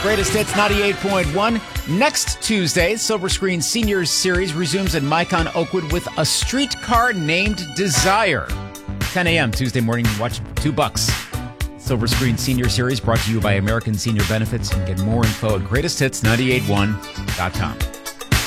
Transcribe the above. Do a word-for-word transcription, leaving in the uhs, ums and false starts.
Greatest Hits ninety-eight point one. Next Tuesday, Silver Screen Seniors Series resumes at Micon Oakwood with A Streetcar Named Desire. ten a.m. Tuesday morning. Watch two bucks. Silver Screen Senior Series brought to you by American Senior Benefits. You can get more info at greatest hits nine eight one dot com.